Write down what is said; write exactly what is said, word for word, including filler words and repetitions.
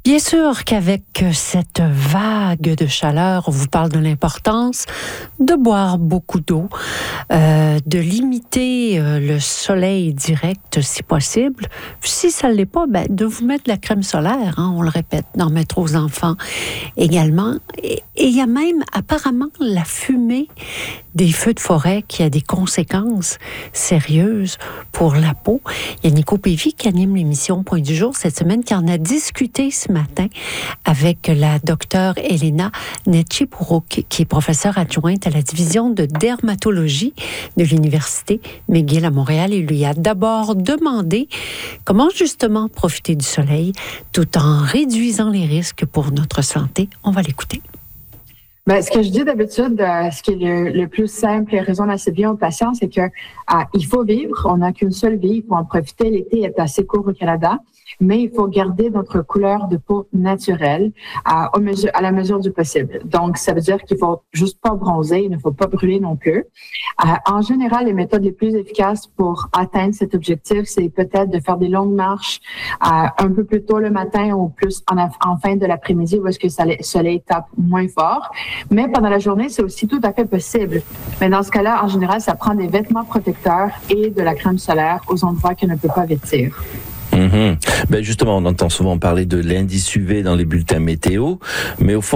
Bien sûr qu'avec cette vague de chaleur, on vous parle de l'importance de boire beaucoup d'eau, euh, de limiter euh, le soleil direct si possible. Si ça ne l'est pas, ben, de vous mettre de la crème solaire, hein, on le répète, d'en mettre aux enfants également. Et il y a même apparemment la fumée des feux de forêt qui a des conséquences sérieuses pour la peau. Il y a Nico Pévy qui anime l'émission Point du jour cette semaine, qui en a discuté ce matin avec la docteure Elena Netchipourouk, qui est professeure adjointe à la division de dermatologie de l'Université McGill à Montréal. Il lui a d'abord demandé comment justement profiter du soleil tout en réduisant les risques pour notre santé. On va l'écouter. Ben, ce que je dis d'habitude, euh, ce qui est le, le plus simple et raisonnable assez bien aux patients, c'est que euh, il faut vivre. On n'a qu'une seule vie. Il faut en profiter. L'été est assez court au Canada, mais il faut garder notre couleur de peau naturelle euh, au mesure, à la mesure du possible. Donc, ça veut dire qu'il faut juste pas bronzer, il ne faut pas brûler non plus. Euh, en général, les méthodes les plus efficaces pour atteindre cet objectif, c'est peut-être de faire des longues marches euh, un peu plus tôt le matin ou plus en, en fin de l'après-midi où est-ce que le soleil tape moins fort. Mais pendant la journée, c'est aussi tout à fait possible. Mais dans ce cas-là, en général, ça prend des vêtements protecteurs et de la crème solaire aux endroits qu'elle ne peut pas vêtir. Mmh. Ben justement, on entend souvent parler de l'indice U V dans les bulletins météo, mais au fond,